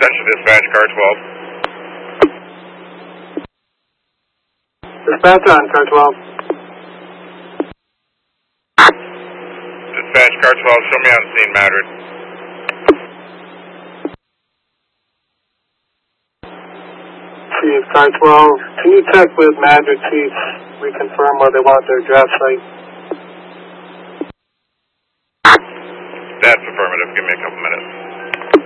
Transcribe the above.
Attention dispatch, car 12. Dispatch on, car 12. Dispatch, car 12, show me on scene, Madrid. Chief, car 12, can you check with Madrid, Chief, reconfirm where they want their draft site? That's affirmative, give me a couple minutes.